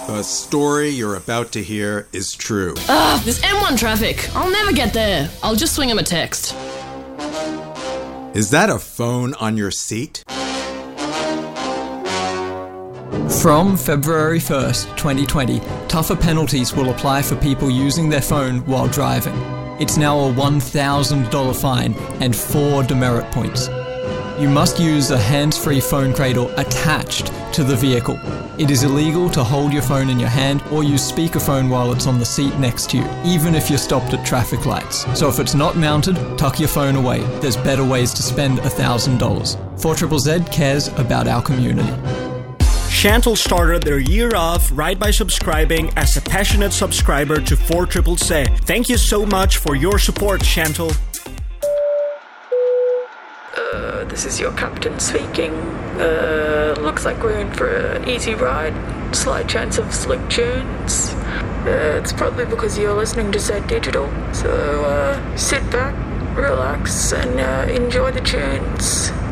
The story you're about to hear is true. This M1 traffic. I'll never get there. I'll just swing him a text. Is that a phone on your seat? From February 1st, 2020, tougher penalties will apply for people using their phone while driving. It's now a $1,000 fine and 4 demerit points. You must use a hands-free phone cradle attached to the vehicle. It is illegal to hold your phone in your hand or use speakerphone while it's on the seat next to you, even if you're stopped at traffic lights. So if it's not mounted, tuck your phone away. There's better ways to spend $1,000. 4ZZZ cares about our community. Chantal started their year off right by subscribing as a passionate subscriber to 4ZZZ. Thank you so much for your support, Chantal. This is your captain speaking. Looks like we're in for an easy ride. Slight chance of slick tunes. It's probably because you're listening to Zed Digital. So sit back, relax, and enjoy the tunes.